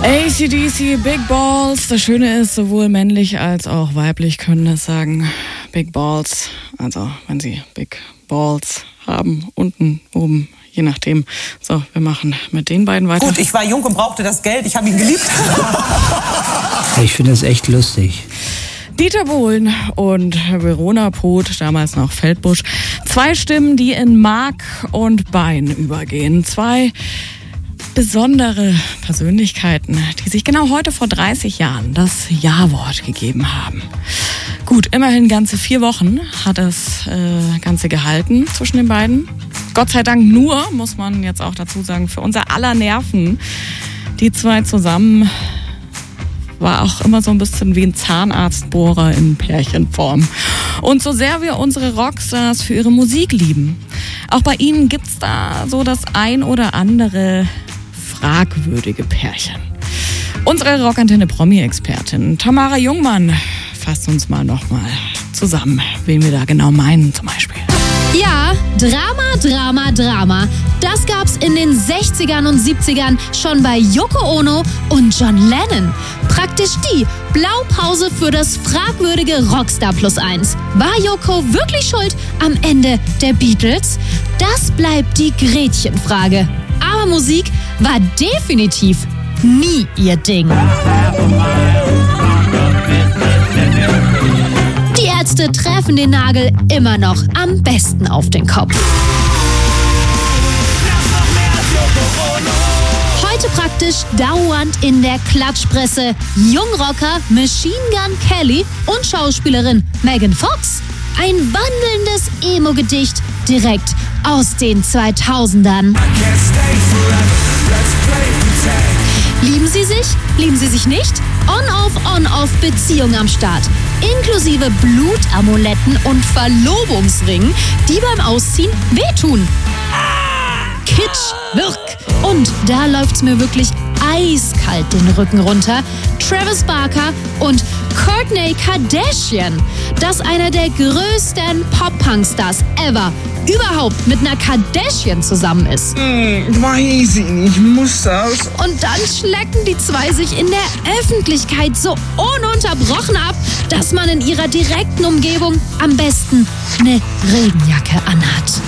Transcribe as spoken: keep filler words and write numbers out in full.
A C D C, Big Balls. Das Schöne ist, sowohl männlich als auch weiblich können es sagen. Big Balls, also wenn sie Big Balls haben, unten, oben, je nachdem. So, wir machen mit den beiden weiter. Gut, ich war jung und brauchte das Geld, ich habe ihn geliebt. Ich finde es echt lustig. Dieter Bohlen und Verona Poth, damals noch Feldbusch. Zwei Stimmen, die in Mark und Bein übergehen. Zwei besondere Persönlichkeiten, die sich genau heute vor dreißig Jahren das Ja-Wort gegeben haben. Gut, immerhin ganze vier Wochen hat das äh, Ganze gehalten zwischen den beiden. Gott sei Dank nur, muss man jetzt auch dazu sagen, für unser aller Nerven. Die zwei zusammen war auch immer so ein bisschen wie ein Zahnarztbohrer in Pärchenform. Und so sehr wir unsere Rockstars für ihre Musik lieben, auch bei ihnen gibt's da so das ein oder andere fragwürdige Pärchen. Unsere Rockantenne-Promi-Expertin Tamara Jungmann fasst uns mal nochmal zusammen, wen wir da genau meinen zum Beispiel. Ja, Drama, Drama, Drama. Das gab's in den sechzigern und siebzigern schon bei Yoko Ono und John Lennon. Praktisch die Blaupause für das fragwürdige Rockstar Plus eins. War Yoko wirklich schuld am Ende der Beatles? Das bleibt die Gretchenfrage. Aber Musik war definitiv nie ihr Ding. Die Ärzte treffen den Nagel immer noch am besten auf den Kopf. Heute praktisch dauernd in der Klatschpresse. Jungrocker Machine Gun Kelly und Schauspielerin Megan Fox. Ein wandelndes Emo-Gedicht direkt aus den zweitausendern. Lieben Sie sich? Lieben Sie sich nicht? On-Off, On-Off Beziehung am Start. Inklusive Blutamuletten und Verlobungsringen, die beim Ausziehen wehtun. Kitsch, Wirk. Und da läuft's mir wirklich eiskalt den Rücken runter. Travis Barker und Kourtney Kardashian. Das einer der größten Pop-Punk-Stars ever überhaupt mit einer Kardashian zusammen ist. Mm, weiß ich nicht, muss das? Und dann schlecken die zwei sich in der Öffentlichkeit so ununterbrochen ab, dass man in ihrer direkten Umgebung am besten eine Regenjacke anhat.